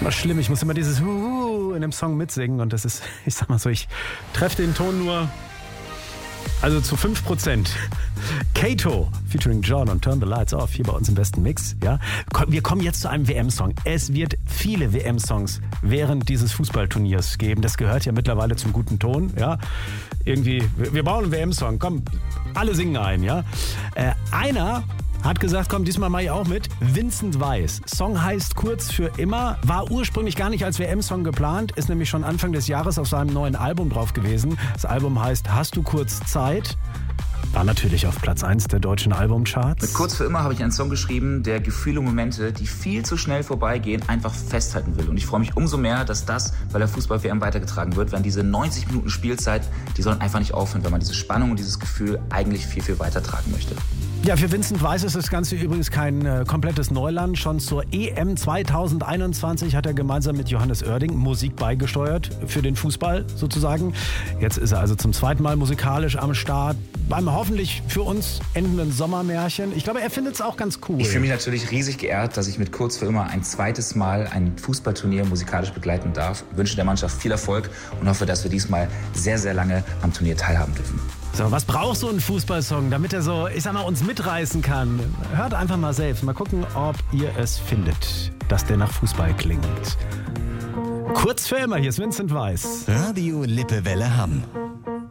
immer schlimm. Ich muss immer dieses in dem Song mitsingen und das ist, ich sag mal so, ich treffe den Ton nur, also zu 5%. Kato featuring John und Turn the Lights Off hier bei uns im besten Mix. Ja? Wir kommen jetzt zu einem WM-Song. Es wird viele WM-Songs während dieses Fußballturniers geben. Das gehört ja mittlerweile zum guten Ton. Ja? Irgendwie, wir brauchen einen WM-Song. Komm, alle singen ein. Ja? Einer hat gesagt, komm, diesmal mache ich auch mit. Vincent Weiss. Song heißt Kurz für immer. War ursprünglich gar nicht als WM-Song geplant. Ist nämlich schon Anfang des Jahres auf seinem neuen Album drauf gewesen. Das Album heißt Hast du kurz Zeit? War natürlich auf Platz 1 der deutschen Albumcharts. Mit Kurz für immer habe ich einen Song geschrieben, der Gefühle und Momente, die viel zu schnell vorbeigehen, einfach festhalten will. Und ich freue mich umso mehr, dass das bei der Fußball-WM weitergetragen wird, wenn diese 90 Minuten Spielzeit, die sollen einfach nicht aufhören, wenn man diese Spannung und dieses Gefühl eigentlich viel, viel weitertragen möchte. Ja, für Vincent Weiss ist das Ganze übrigens kein komplettes Neuland. Schon zur EM 2021 hat er gemeinsam mit Johannes Oerding Musik beigesteuert für den Fußball sozusagen. Jetzt ist er also zum zweiten Mal musikalisch am Start beim hoffentlich für uns endenden Sommermärchen. Ich glaube, er findet es auch ganz cool. Ich fühle mich natürlich riesig geehrt, dass ich mit Kurz für immer ein zweites Mal ein Fußballturnier musikalisch begleiten darf. Ich wünsche der Mannschaft viel Erfolg und hoffe, dass wir diesmal sehr, sehr lange am Turnier teilhaben dürfen. So, was braucht so ein Fußballsong, damit er so, ich sag mal, uns mitreißen kann? Hört einfach mal selbst. Mal gucken, ob ihr es findet, dass der nach Fußball klingt. Kurz für immer, hier ist Vincent Weiss. Radio Lippewelle Hamm.